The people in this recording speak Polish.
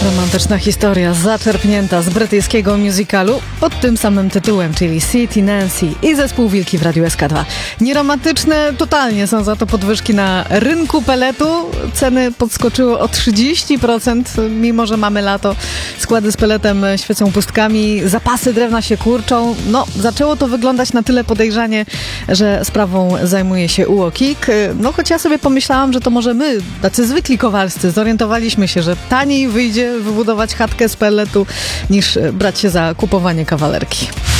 Romantyczna historia zaczerpnięta z brytyjskiego musicalu pod tym samym tytułem, czyli Sid i Nancy i zespół Wilki w Radiu SK2. Nieromantyczne totalnie są za to podwyżki na rynku peletu. Ceny podskoczyły o 30%, mimo że mamy lato. Składy z peletem świecą pustkami, zapasy drewna się kurczą. No, zaczęło to wyglądać na tyle podejrzanie, że sprawą zajmuje się UOKiK. No, choć ja sobie pomyślałam, że to może my, tacy zwykli kowalscy, zorientowaliśmy się, że taniej wyjdzie wybudować chatkę z pelletu niż brać się za kupowanie kawalerki.